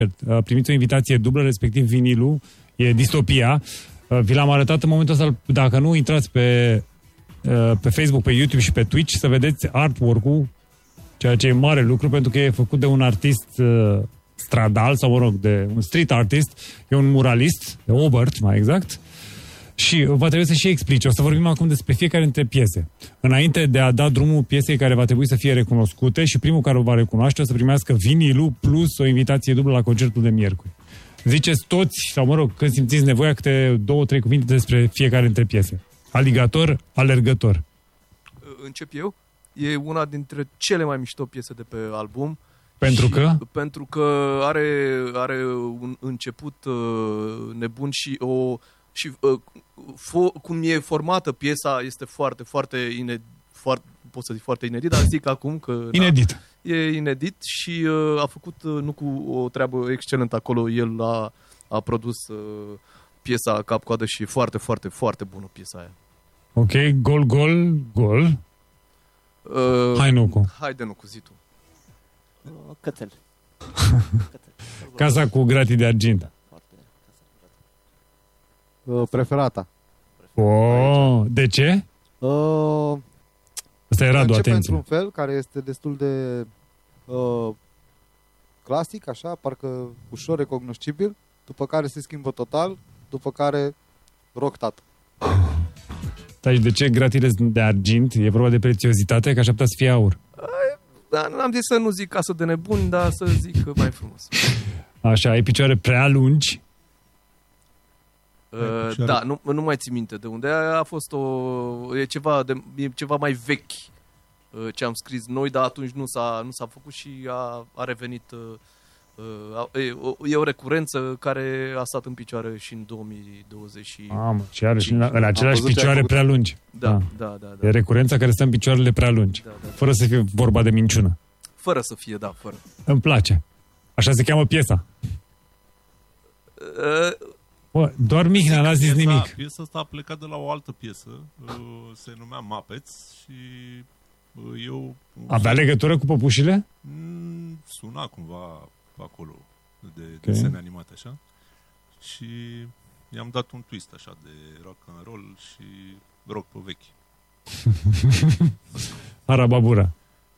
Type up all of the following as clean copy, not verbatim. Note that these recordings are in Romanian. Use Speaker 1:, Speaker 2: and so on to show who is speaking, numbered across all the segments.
Speaker 1: Primiți o invitație dublă, respectiv vinilul, e Distopia. Vi l-am arătat în momentul ăsta, dacă nu intrați pe Facebook, pe YouTube și pe Twitch, să vedeți artwork-ul, ceea ce e mare lucru, pentru că e făcut de un artist stradal, sau mă rog, de un street artist, e un muralist, de Obert, mai exact, și va trebui să și explice. O să vorbim acum despre fiecare dintre piese. Înainte de a da drumul piesei care va trebui să fie recunoscute, și primul care o va recunoaște o să primească vinilul plus o invitație dublă la concertul de miercuri. Ziceți toți, sau mă rog, când simțiți nevoia, câte 2-3 cuvinte despre fiecare dintre piese. Aligator, alergător.
Speaker 2: Încep eu. E una dintre cele mai mișto piese de pe album.
Speaker 1: Pentru că?
Speaker 2: Pentru că are un început nebun și cum e formată piesa este foarte, foarte pot să zic foarte inedit, dar zic acum că
Speaker 1: inedit.
Speaker 2: Da, e inedit și a făcut Nucu o treabă excelentă acolo. El a produs piesa cap-coadă și foarte, foarte, foarte bună piesa aia.
Speaker 1: Ok, gol. Hai, Nucu.
Speaker 2: Haide, Nucu, zi tu.
Speaker 3: Cățel.
Speaker 1: Casa cu gratii de argint.
Speaker 4: Preferata.
Speaker 1: De ce? Asta e Radu, atenție.
Speaker 4: Într-un fel care este destul de clasic, așa, parcă ușor recognoscibil, după care se schimbă total, după care rock tată.
Speaker 1: Dar de ce gratile de argint? E vorba de prețiozitate, că așa putea să fie aur.
Speaker 2: Da, n-am zis să nu zic casă de nebuni, dar să zic mai frumos.
Speaker 1: Așa, ai picioare prea lungi?
Speaker 2: Da, nu mai țin minte de unde. A fost e ceva mai vechi ce am scris noi, dar atunci nu s-a făcut și a revenit. E o recurență care a stat în picioare și în 2020.
Speaker 1: Și are și în aceleași picioare prea lungi.
Speaker 2: Da.
Speaker 1: E recurența care stă în picioarele prea lungi.
Speaker 2: Da.
Speaker 1: Fără să fie vorba de minciună.
Speaker 2: Fără să fie, da, fără.
Speaker 1: Îmi place. Așa se cheamă piesa. Doar Mihnea n-a zis nimic.
Speaker 5: Piesa asta a plecat de la o altă piesă, se numea Muppets și eu...
Speaker 1: Avea legătură cu păpușile?
Speaker 5: Suna cumva acolo de desene animate așa și i-am dat un twist așa de rock and roll și rock pe vechi.
Speaker 1: Arababura.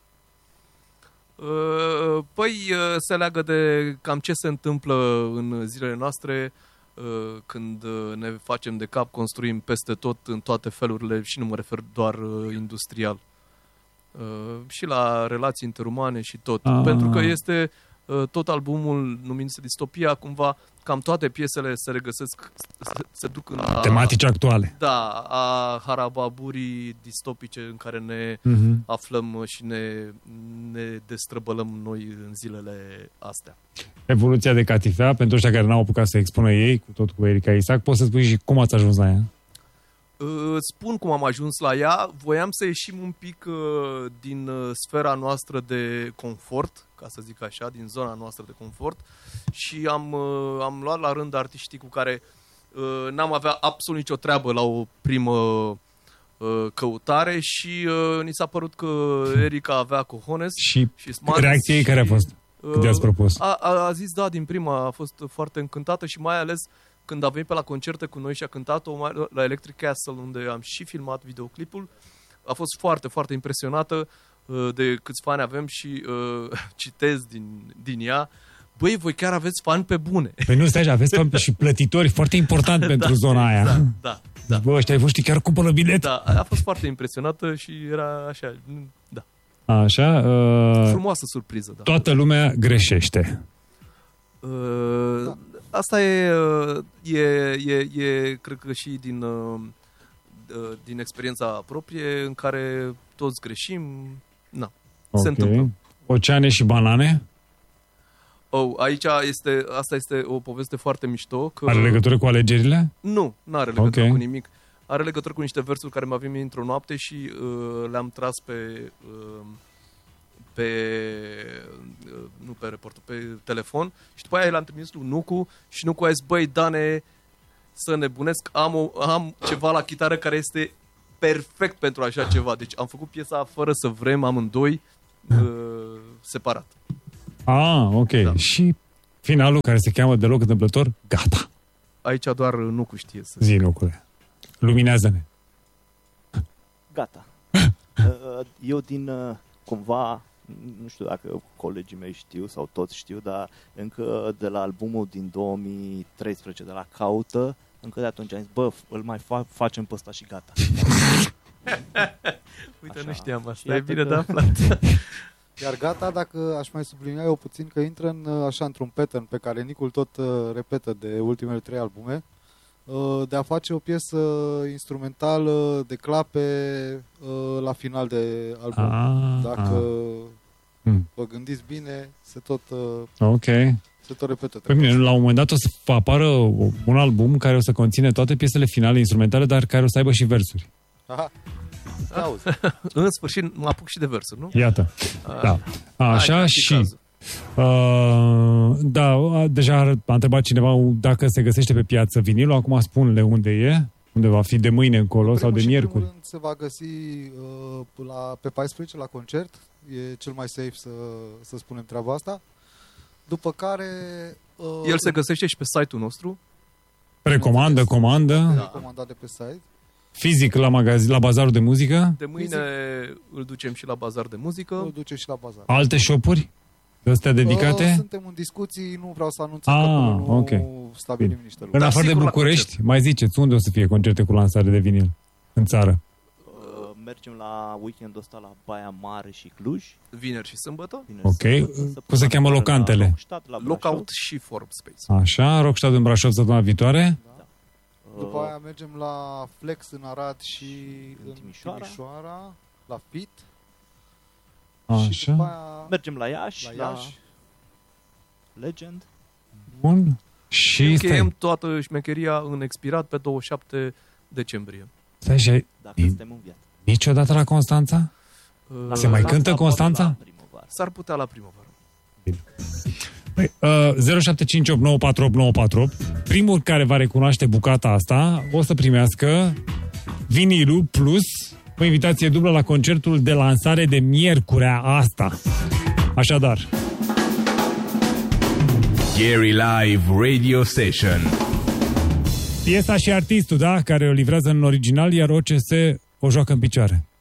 Speaker 2: Păi se leagă de cam ce se întâmplă în zilele noastre când ne facem de cap, construim peste tot, în toate felurile, și nu mă refer doar industrial, și la relații interumane și tot. Pentru că este tot albumul numindu-se Distopia, cumva cam toate piesele se regăsesc, se duc în
Speaker 1: tematici actuale.
Speaker 2: Da, a harababurii distopice în care ne aflăm și ne destrăbălăm noi în zilele astea.
Speaker 1: Evoluția de catifea, pentru ăștia care n-au apucat să expună ei, cu Erika Isaac, poți să spui și cum ați ajuns la ea?
Speaker 2: Spun cum am ajuns la ea. Voiam să ieșim un pic din sfera noastră de confort, ca să zic așa, din zona noastră de confort, și am luat la rând artiștii cu care n-am avea absolut nicio treabă la o primă căutare și ni s-a părut că Erika avea cojones
Speaker 1: și reacția ei care a fost? Cât i-ați propus?
Speaker 2: A zis da din prima, a fost foarte încântată și mai ales când a venit pe la concerte cu noi și a cântat-o la Electric Castle, unde am și filmat videoclipul. A fost foarte, foarte impresionată de câți fani avem și citez din ea. Băi, voi chiar aveți fani pe bune.
Speaker 1: Păi nu, stai, aveți fani și plătitori, foarte important pentru zona aia.
Speaker 2: Da.
Speaker 1: Bă, ăștia ai voștri chiar cumpără bilet?
Speaker 2: Da, a fost foarte impresionată și era așa, da.
Speaker 1: Așa.
Speaker 2: Frumoasă surpriză, da.
Speaker 1: Toată lumea greșește.
Speaker 2: Asta e cred că și din experiența proprie, în care toți greșim. Na, se întâmplă.
Speaker 1: Oceane și banane?
Speaker 2: Aici asta este o poveste foarte mișto. Că...
Speaker 1: Are legătură cu alegerile?
Speaker 2: Nu are legătură cu nimic. Are legătură cu niște versuri care mi-au venit într-o noapte și le-am tras pe telefon și după aia l-am trimis lui Nucu și Nucu a zis, băi, Dane, să nebunesc, am ceva la chitară care este perfect pentru așa ceva. Deci am făcut piesa fără să vrem, amândoi, separat.
Speaker 1: Ok. Da. Și finalul, care se cheamă deloc întâmplător, Gata.
Speaker 2: Aici doar nu cu știe să
Speaker 1: Zi, Nucule. Luminează-ne.
Speaker 3: Gata. Eu din cumva, nu știu dacă colegii mei știu sau toți știu, dar încă de la albumul din 2013, de la Caută, încă de atunci am zis, bă, îl mai facem pe ăsta și gata.
Speaker 2: Uite,
Speaker 3: Așa.
Speaker 2: nu știam asta,
Speaker 3: Iată
Speaker 2: e bine
Speaker 3: că-
Speaker 2: de aflat.
Speaker 4: Iar Gata, dacă aș mai sublinia eu puțin, că intră într-un pattern pe care Nicul tot repetă de ultimele 3 albume, de a face o piesă instrumentală de clape la final de album. Dacă vă gândiți bine, se tot repetă.
Speaker 1: Păi bine, la un moment dat o să apară un album care o să conține toate piesele finale instrumentale, dar care o să aibă și versuri.
Speaker 4: Aha. Auzi.
Speaker 2: În sfârșit, mă apuc și de versuri, nu?
Speaker 1: Iată. Da. Așa
Speaker 2: Hai,
Speaker 1: și...
Speaker 2: cazul.
Speaker 1: Deja a întrebat cineva dacă se găsește pe piață vinilul. Acum spun-le unde e, unde va fi de mâine încolo sau de miercuri.
Speaker 4: În primul rând se va găsi pe 14 la concert. E cel mai safe să spunem treaba asta. După care...
Speaker 2: El se găsește și pe site-ul nostru.
Speaker 1: Recomandă, comandă.
Speaker 4: Recomandat de pe site.
Speaker 1: Fizic la bazarul de muzică.
Speaker 2: De mâine îl ducem și la bazar de muzică.
Speaker 4: Îl ducem și la bazar.
Speaker 1: Alte shop-uri? Astea dedicate?
Speaker 4: Suntem în discuții, nu vreau să anunț că nu stabilim niște lucruri.
Speaker 1: În afară de București, mai ziceți, unde o să fie concerte cu lansare de vinil în țară?
Speaker 3: Mergem la weekendul ăsta la Baia Mare și Cluj.
Speaker 2: Vineri și sâmbătă.
Speaker 1: Ok. Cum se cheamă locantele?
Speaker 2: Lockout și Forum Space.
Speaker 1: Așa, Rockstad în Brașov săptămâna viitoare.
Speaker 4: Da. După aia mergem la Flex în Arad și în Timișoara, la Fit.
Speaker 1: Așa.
Speaker 4: Și după aia
Speaker 3: mergem la Iași, la Legend.
Speaker 1: Bun. Și
Speaker 2: încheiem toată șmecheria în expirat pe 27 decembrie.
Speaker 1: Stai și
Speaker 3: Dacă suntem în viață.
Speaker 1: Niciodată la Constanța? Se mai cântă Constanța?
Speaker 2: S-ar putea la primăvară.
Speaker 1: Bine. 0758948948. Primul care va recunoaște bucata asta o să primească vinilul plus o invitație dublă la concertul de lansare de miercurea asta. Așadar,
Speaker 6: Gary Live Radio Station.
Speaker 1: piesa și artistul, da, care o livrează în original, iar OCS o joacă în picioare.